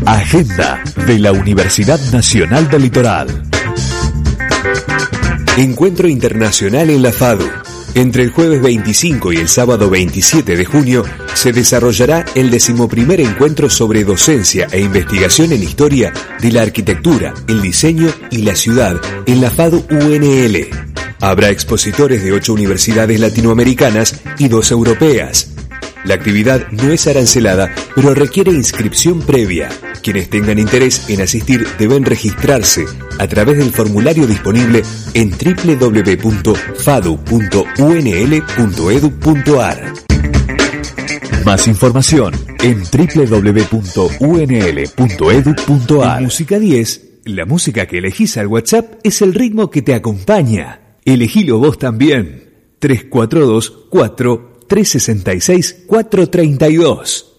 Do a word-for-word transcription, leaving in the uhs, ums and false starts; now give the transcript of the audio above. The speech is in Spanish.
Agenda de la Universidad Nacional del Litoral. Encuentro Internacional en la FADU. Entre el jueves veinticinco y el sábado veintisiete de junio se desarrollará el decimoprimer encuentro sobre docencia e investigación en historia de la arquitectura, el diseño y la ciudad en la FADU U N L. Habrá expositores de ocho universidades latinoamericanas y dos europeas. La actividad no es arancelada, pero requiere inscripción previa. Quienes tengan interés en asistir deben registrarse a través del formulario disponible en doble u doble u doble u punto fadu punto u n l punto e d u punto a r. Más información en doble u doble u doble u punto u n l punto e d u punto a r. Música diez, la música que elegís al WhatsApp es el ritmo que te acompaña. Elegilo vos también. tres cuatro dos cuatro tres seis seis cuatro tres dos.